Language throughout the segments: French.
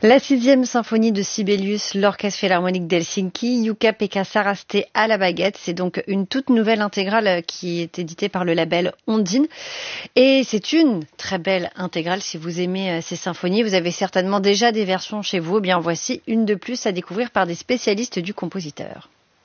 La 6e symphonie de Sibelius, l'Orchestre Philharmonique d'Helsinki, Jukka-Pekka Saraste à la baguette. C'est donc une toute nouvelle intégrale qui est éditée par le label Ondine. Et c'est une très belle intégrale. Si vous aimez ces symphonies, vous avez certainement déjà des versions chez vous. Eh bien, voici une de plus à découvrir par des spécialistes du compositeur.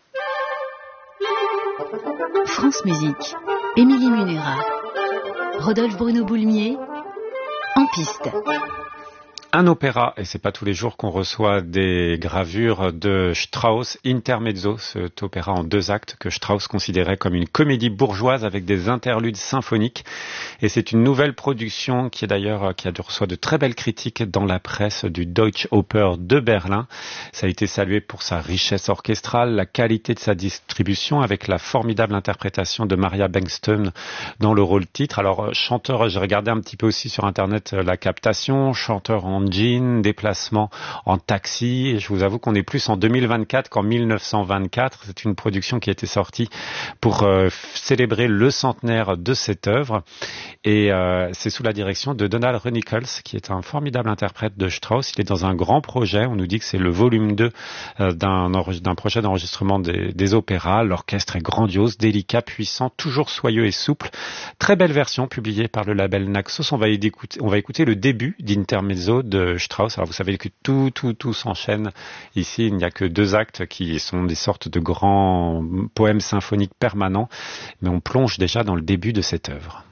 France Musique, Émilie Munera, Rodolphe Bruno Boulmier, en piste. Un opéra, et c'est pas tous les jours qu'on reçoit des gravures de Strauss, Intermezzo, cet opéra en 2 actes que Strauss considérait comme une comédie bourgeoise avec des interludes symphoniques. Et c'est une nouvelle production qui reçoit de très belles critiques dans la presse du Deutsche Oper de Berlin. Ça a été salué pour sa richesse orchestrale, la qualité de sa distribution avec la formidable interprétation de Maria Bengtsson dans le rôle titre. Alors, chanteur, j'ai regardé un petit peu aussi sur Internet la captation, chanteur en jean, déplacement en taxi. Et je vous avoue qu'on est plus en 2024 qu'en 1924. C'est une production qui a été sortie pour célébrer le centenaire de cette œuvre. Et c'est sous la direction de Donald Runnicles, qui est un formidable interprète de Strauss. Il est dans un grand projet. On nous dit que c'est le volume 2 d'un projet d'enregistrement des opéras. L'orchestre est grandiose, délicat, puissant, toujours soyeux et souple. Très belle version publiée par le label Naxos. On va écouter le début d'Intermezzo de Strauss. Alors vous savez que tout s'enchaîne ici. Il n'y a que 2 actes qui sont des sortes de grands poèmes symphoniques permanents. Mais on plonge déjà dans le début de cette œuvre.